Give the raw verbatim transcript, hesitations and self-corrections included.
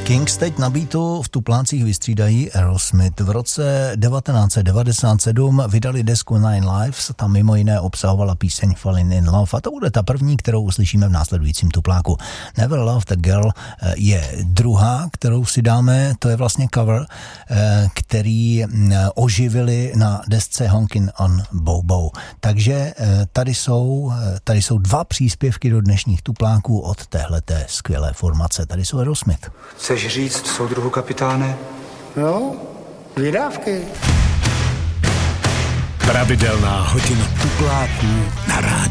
Kings teď na beatu v tuplácích vystřídají Aerosmith. V roce devatenáct set devadesát sedm vydali desku Nine Lives, tam mimo jiné obsahovala píseň Falling in Love a to bude ta první, kterou uslyšíme v následujícím tupláku. Never Loved a Girl je druhá, kterou si dáme, to je vlastně cover, který oživili na desce Honkin' on Bobo. Takže tady jsou, tady jsou dva příspěvky do dnešních tupláků od téhleté skvělé formace. Tady jsou Aerosmith. Chceš říct soudruhu kapitáne? No, vydávky. Pravidelná hodina tupláků na rádiu.